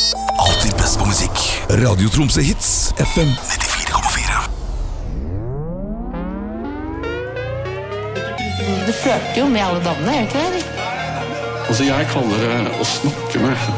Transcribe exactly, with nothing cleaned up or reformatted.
Alltid best på musikk. Radio Tromsø Hits F M nittifire komma fire. Du flørter jo med alle damene, gjør du ikke det? Altså, jeg kaller det å snakke med.